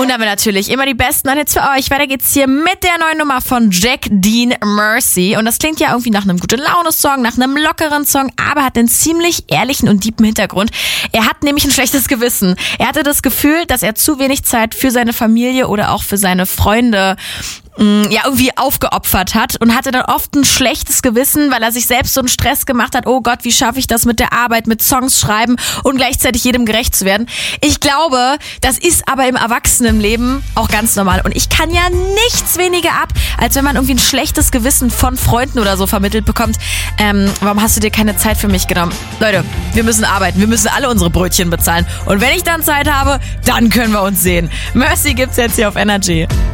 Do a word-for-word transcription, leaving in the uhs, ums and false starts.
haben wir natürlich immer die besten neuen Hits für euch. Weiter geht's hier mit der neuen Nummer von Jack Dean, Mercy. Und das klingt ja irgendwie nach einem Gute-Laune-Song, nach einem lockeren Song, aber hat einen ziemlich ehrlichen und tiefen Hintergrund. Er hat nämlich ein schlechtes Gewissen. Er hatte das Gefühl, dass er zu wenig Zeit für seine Familie oder auch für seine Freunde ja irgendwie aufgeopfert hat und hatte dann oft ein schlechtes Gewissen, weil er sich selbst so einen Stress gemacht hat. Oh Gott, wie schaffe ich das mit der Arbeit, mit Songs schreiben und gleichzeitig jedem gerecht zu werden. Ich glaube, das ist aber im Erwachsenenleben auch ganz normal und ich kann ja nichts weniger ab, als wenn man irgendwie ein schlechtes Gewissen von Freunden oder so vermittelt bekommt. Ähm, warum hast du dir keine Zeit für mich genommen? Leute, wir müssen arbeiten, wir müssen alle unsere Brötchen bezahlen und wenn ich dann Zeit habe, dann können wir uns sehen. Mercy gibt's jetzt hier auf Energy.